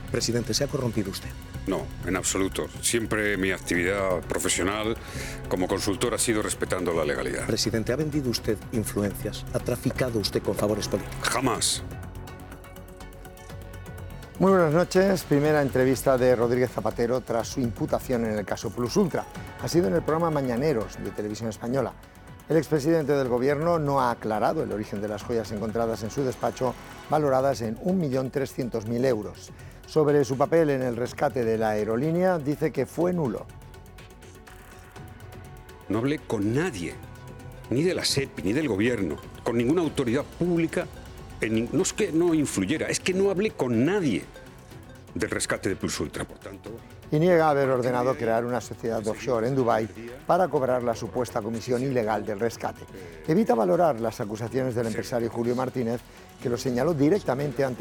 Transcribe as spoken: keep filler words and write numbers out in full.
Presidente, ¿se ha corrompido usted? No, en absoluto. Siempre mi actividad profesional como consultor ha sido respetando la legalidad. Presidente, ¿ha vendido usted influencias? ¿Ha traficado usted con favores políticos? Jamás. Muy buenas noches. Primera entrevista de Rodríguez Zapatero tras su imputación en el caso Plus Ultra. Ha sido en el programa Mañaneros de Televisión Española. El expresidente del Gobierno no ha aclarado el origen de las joyas encontradas en su despacho, valoradas en un millón trescientos mil euros. Sobre su papel en el rescate de la aerolínea, dice que fue nulo. No hablé con nadie, ni de la SEPI, ni del Gobierno, con ninguna autoridad pública. En, no es que no influyera, es que no hablé con nadie del rescate de Plus Ultra, por tanto... Y niega haber ordenado crear una sociedad offshore en Dubái para cobrar la supuesta comisión ilegal del rescate. Evita valorar las acusaciones del empresario Julio Martínez, que lo señaló directamente ante